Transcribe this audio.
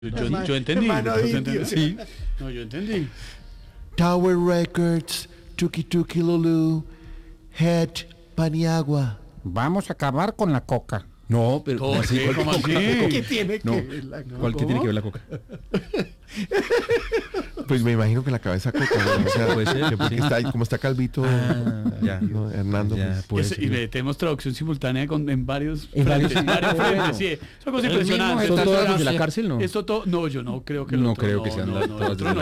Yo entendí. Sí. No, yo entendí. Tower Records, Tuki Tuki Lulu, Head, Paniagua. Vamos a acabar con la coca. No, pero ¿Cómo así? ¿Cómo así? ¿Qué tiene que ver la coca? ¿Cuál que tiene que ver la coca? Pues me imagino que la cabeza coca, ¿no? O sea, Puede ser, porque sí. está ahí, como está Calvito, Ya. ¿no? Hernando. Ya, Pues. puede Eso, ser. y le tenemos traducción simultánea en varios En varios- frentes, sí. Son cosas El mismo impresionantes. ¿Son Está todas todas desde la sí. cárcel, no? Esto todo, no, yo no creo que No otro creo que sean no, todas el desde otro la no.